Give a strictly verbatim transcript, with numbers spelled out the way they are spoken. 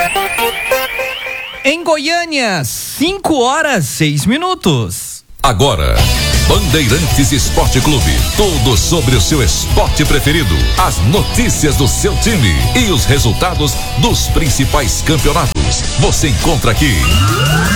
Em Goiânia, cinco horas, seis minutos. Agora, Bandeirantes Esporte Clube. Tudo sobre o seu esporte preferido. As notícias do seu time e os resultados dos principais campeonatos. Você encontra aqui.